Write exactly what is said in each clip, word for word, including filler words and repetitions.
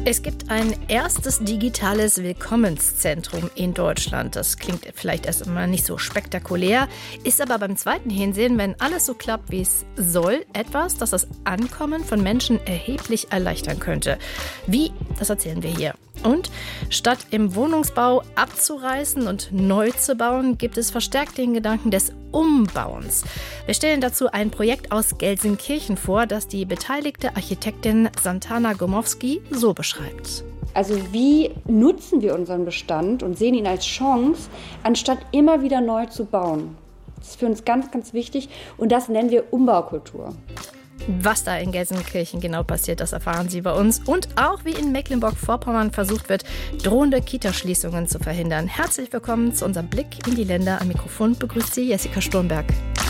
Es gibt ein erstes digitales Willkommenszentrum in Deutschland. Das klingt vielleicht erst einmal nicht so spektakulär, ist aber beim zweiten Hinsehen, wenn alles so klappt, wie es soll, etwas, das das Ankommen von Menschen erheblich erleichtern könnte. Wie? Das erzählen wir hier. Und statt im Wohnungsbau abzureißen und neu zu bauen, gibt es verstärkt den Gedanken des Umbauens. Wir stellen dazu ein Projekt aus Gelsenkirchen vor, das die beteiligte Architektin Santana Gomowski so beschreibt. Also wie nutzen wir unseren Bestand und sehen ihn als Chance, anstatt immer wieder neu zu bauen? Das ist für uns ganz, ganz wichtig und das nennen wir Umbaukultur. Was da in Gelsenkirchen genau passiert, das erfahren Sie bei uns. Und auch wie in Mecklenburg-Vorpommern versucht wird, drohende Kitaschließungen zu verhindern. Herzlich willkommen zu unserem Blick in die Länder. Am Mikrofon begrüßt Sie Jessica Sturmberg.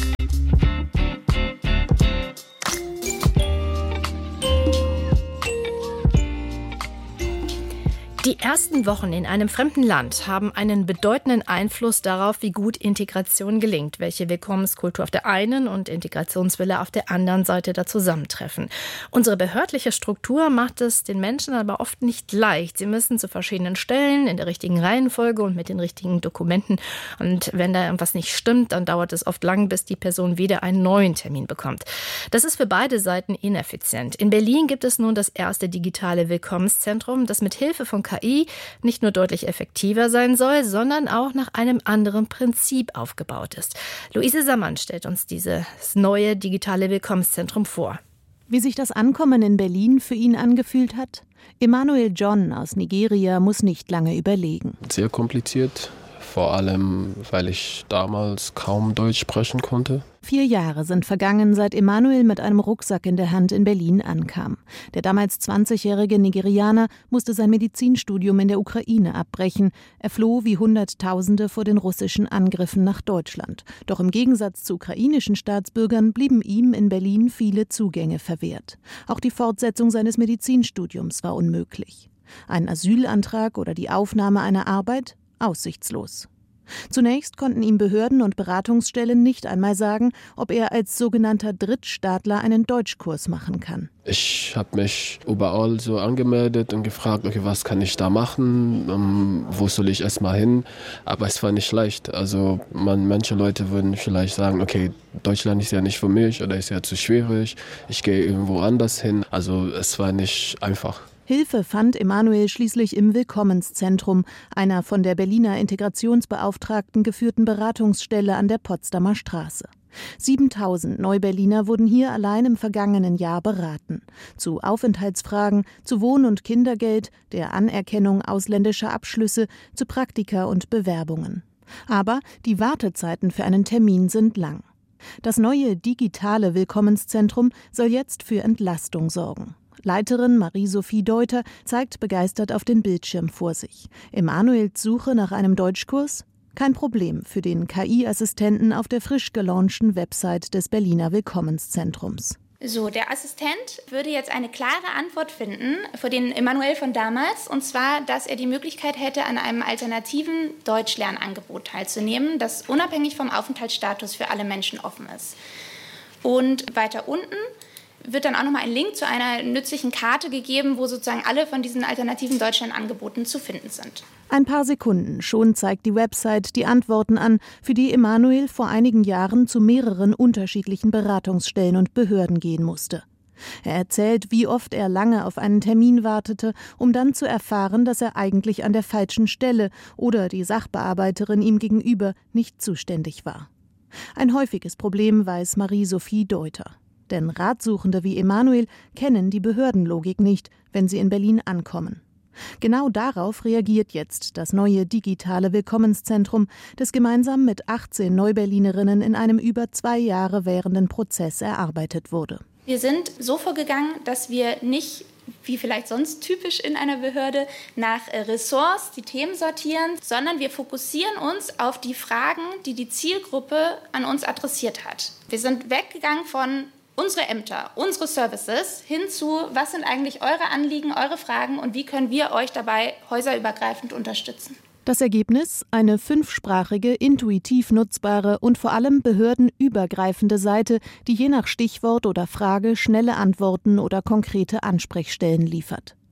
Die ersten Wochen in einem fremden Land haben einen bedeutenden Einfluss darauf, wie gut Integration gelingt, welche Willkommenskultur auf der einen und Integrationswille auf der anderen Seite da zusammentreffen. Unsere behördliche Struktur macht es den Menschen aber oft nicht leicht. Sie müssen zu verschiedenen Stellen in der richtigen Reihenfolge und mit den richtigen Dokumenten. Und wenn da irgendwas nicht stimmt, dann dauert es oft lang, bis die Person wieder einen neuen Termin bekommt. Das ist für beide Seiten ineffizient. In Berlin gibt es nun das erste digitale Willkommenszentrum, das mit Hilfe von K I nicht nur deutlich effektiver sein soll, sondern auch nach einem anderen Prinzip aufgebaut ist. Luise Sammann stellt uns dieses neue digitale Willkommenszentrum vor. Wie sich das Ankommen in Berlin für ihn angefühlt hat? Emmanuel John aus Nigeria muss nicht lange überlegen. Sehr kompliziert, vor allem, weil ich damals kaum Deutsch sprechen konnte. Vier Jahre sind vergangen, seit Emmanuel mit einem Rucksack in der Hand in Berlin ankam. Der damals zwanzigjährige Nigerianer musste sein Medizinstudium in der Ukraine abbrechen. Er floh wie Hunderttausende vor den russischen Angriffen nach Deutschland. Doch im Gegensatz zu ukrainischen Staatsbürgern blieben ihm in Berlin viele Zugänge verwehrt. Auch die Fortsetzung seines Medizinstudiums war unmöglich. Ein Asylantrag oder die Aufnahme einer Arbeit? Aussichtslos. Zunächst konnten ihm Behörden und Beratungsstellen nicht einmal sagen, ob er als sogenannter Drittstaatler einen Deutschkurs machen kann. Ich habe mich überall so angemeldet und gefragt, okay, was kann ich da machen, um, wo soll ich erstmal hin, aber es war nicht leicht. Also man, manche Leute würden vielleicht sagen, okay, Deutschland ist ja nicht für mich oder ist ja zu schwierig, ich gehe irgendwo anders hin. Also es war nicht einfach. Hilfe fand Emmanuel schließlich im Willkommenszentrum, einer von der Berliner Integrationsbeauftragten geführten Beratungsstelle an der Potsdamer Straße. siebentausend Neuberliner wurden hier allein im vergangenen Jahr beraten. Zu Aufenthaltsfragen, zu Wohn- und Kindergeld, der Anerkennung ausländischer Abschlüsse, zu Praktika und Bewerbungen. Aber die Wartezeiten für einen Termin sind lang. Das neue digitale Willkommenszentrum soll jetzt für Entlastung sorgen. Leiterin Marie-Sophie Deuter zeigt begeistert auf den Bildschirm vor sich. Emmanuels Suche nach einem Deutschkurs? Kein Problem für den K I-Assistenten auf der frisch gelaunchten Website des Berliner Willkommenszentrums. So, der Assistent würde jetzt eine klare Antwort finden für den Emmanuel von damals, und zwar, dass er die Möglichkeit hätte, an einem alternativen Deutschlernangebot teilzunehmen, das unabhängig vom Aufenthaltsstatus für alle Menschen offen ist. Und weiter unten wird dann auch nochmal ein Link zu einer nützlichen Karte gegeben, wo sozusagen alle von diesen alternativen Deutschlandangeboten zu finden sind. Ein paar Sekunden, schon zeigt die Website die Antworten an, für die Emmanuel vor einigen Jahren zu mehreren unterschiedlichen Beratungsstellen und Behörden gehen musste. Er erzählt, wie oft er lange auf einen Termin wartete, um dann zu erfahren, dass er eigentlich an der falschen Stelle oder die Sachbearbeiterin ihm gegenüber nicht zuständig war. Ein häufiges Problem weiß Marie-Sophie Deuter. Denn Ratsuchende wie Emmanuel kennen die Behördenlogik nicht, wenn sie in Berlin ankommen. Genau darauf reagiert jetzt das neue digitale Willkommenszentrum, das gemeinsam mit achtzehn Neuberlinerinnen in einem über zwei Jahre währenden Prozess erarbeitet wurde. Wir sind so vorgegangen, dass wir nicht, wie vielleicht sonst typisch in einer Behörde, nach Ressorts die Themen sortieren, sondern wir fokussieren uns auf die Fragen, die die Zielgruppe an uns adressiert hat. Wir sind weggegangen von unsere Ämter, unsere Services hin zu, was sind eigentlich eure Anliegen, eure Fragen und wie können wir euch dabei häuserübergreifend unterstützen. Das Ergebnis? Eine fünfsprachige, intuitiv nutzbare und vor allem behördenübergreifende Seite, die je nach Stichwort oder Frage schnelle Antworten oder konkrete Ansprechstellen liefert.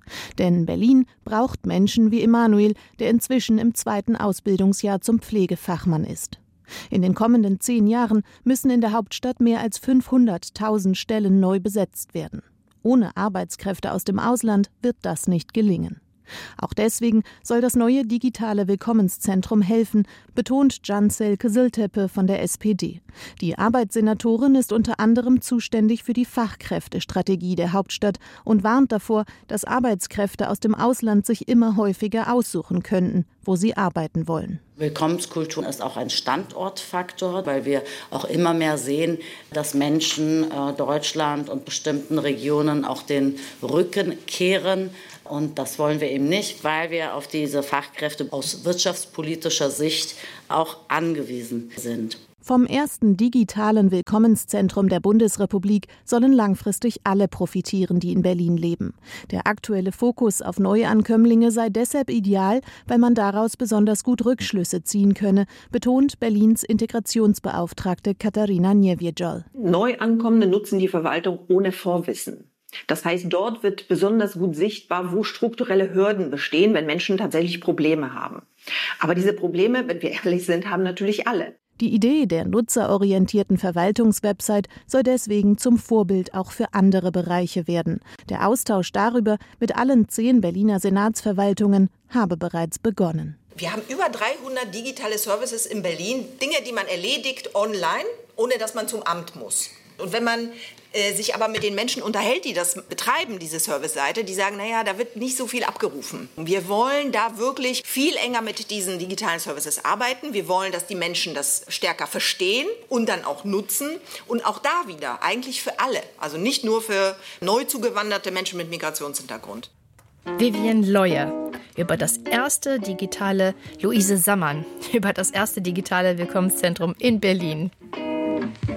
Denn Berlin braucht Menschen wie Emanuel, der inzwischen im zweiten Ausbildungsjahr zum Pflegefachmann ist. In den kommenden zehn Jahren müssen in der Hauptstadt mehr als fünfhunderttausend Stellen neu besetzt werden. Ohne Arbeitskräfte aus dem Ausland wird das nicht gelingen. Auch deswegen soll das neue digitale Willkommenszentrum helfen, betont Cansel Kızıltepe von der S P D. Die Arbeitssenatorin ist unter anderem zuständig für die Fachkräftestrategie der Hauptstadt und warnt davor, dass Arbeitskräfte aus dem Ausland sich immer häufiger aussuchen könnten, wo sie arbeiten wollen. Willkommenskultur ist auch ein Standortfaktor, weil wir auch immer mehr sehen, dass Menschen äh, Deutschland und bestimmten Regionen auch den Rücken kehren. Und das wollen wir eben nicht, weil wir auf diese Fachkräfte aus wirtschaftspolitischer Sicht auch angewiesen sind. Vom ersten digitalen Willkommenszentrum der Bundesrepublik sollen langfristig alle profitieren, die in Berlin leben. Der aktuelle Fokus auf Neuankömmlinge sei deshalb ideal, weil man daraus besonders gut Rückschlüsse ziehen könne, betont Berlins Integrationsbeauftragte Katharina Niewiejol. Neuankommende nutzen die Verwaltung ohne Vorwissen. Das heißt, dort wird besonders gut sichtbar, wo strukturelle Hürden bestehen, wenn Menschen tatsächlich Probleme haben. Aber diese Probleme, wenn wir ehrlich sind, haben natürlich alle. Die Idee der nutzerorientierten Verwaltungswebsite soll deswegen zum Vorbild auch für andere Bereiche werden. Der Austausch darüber mit allen zehn Berliner Senatsverwaltungen habe bereits begonnen. Wir haben über dreihundert digitale Services in Berlin, Dinge, die man erledigt online, ohne dass man zum Amt muss. Und wenn man äh, sich aber mit den Menschen unterhält, die das betreiben, diese Serviceseite, die sagen, naja, da wird nicht so viel abgerufen. Wir wollen da wirklich viel enger mit diesen digitalen Services arbeiten. Wir wollen, dass die Menschen das stärker verstehen und dann auch nutzen. Und auch da wieder, eigentlich für alle. Also nicht nur für neu zugewanderte Menschen mit Migrationshintergrund. Vivian Leuer über das erste digitale, Luise Sammann über das erste digitale Willkommenszentrum in Berlin.